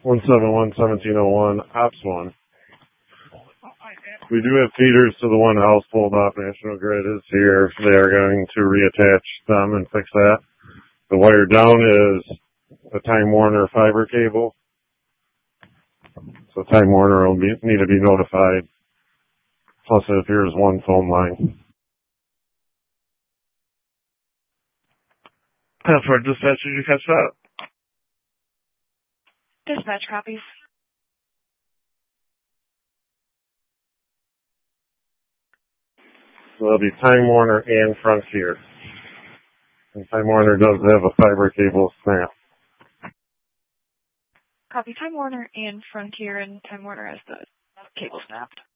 171-1701, Ops 1. We do have feeders to the one house pulled off. National Grid is here. They are going to reattach them and fix that. The wire down is a Time Warner fiber cable. So Time Warner will need to be notified. Plus it appears one phone line. Password dispatch, did you catch that? Dispatch copies. So it'll be Time Warner and Frontier. And Time Warner does have a fiber cable snap. Copy Time Warner and Frontier, and Time Warner has the cable snapped.